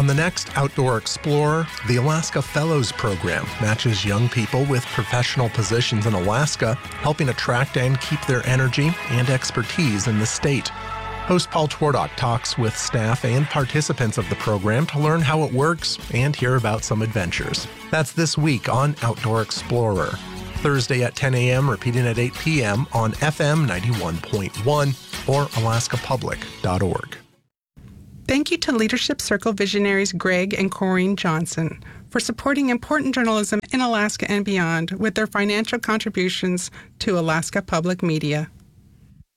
On the next Outdoor Explorer, the Alaska Fellows Program matches young people with professional positions in Alaska, helping attract and keep their energy and expertise in the state. Host Paul Twardock talks with staff and participants of the program to learn how it works and hear about some adventures. That's this week on Outdoor Explorer. Thursday at 10 a.m., repeating at 8 p.m. on FM 91.1 or alaskapublic.org. Thank you to Leadership Circle visionaries Greg and Corrine Johnson for supporting important journalism in Alaska and beyond with their financial contributions to Alaska Public Media.